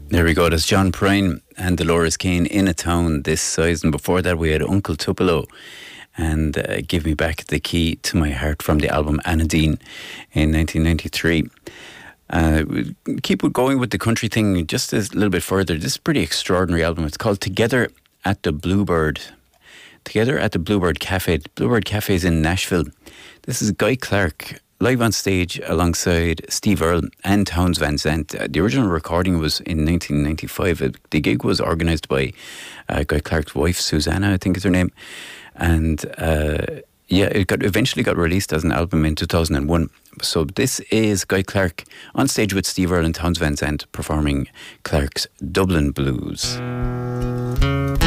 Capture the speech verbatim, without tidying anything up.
There we go. That's John Prine and Dolores Keane, In a Town This Size. And before that, we had Uncle Tupelo and uh, Give Me Back the Key to My Heart from the album Anadine in nineteen ninety-three. Uh, we keep going with the country thing just a little bit further. This is a pretty extraordinary album. It's called Together at the Bluebird. Together at the Bluebird Cafe. Bluebird Cafe is in Nashville. This is Guy Clark live on stage alongside Steve Earle and Townes Van Zandt. Uh, the original recording was in nineteen ninety-five. Uh, the gig was organised by uh, Guy Clark's wife, Susanna, I think is her name. And uh, yeah, it got eventually got released as an album in two thousand one. So this is Guy Clark on stage with Steve Earle and Townes Van Zandt performing Clark's Dublin Blues.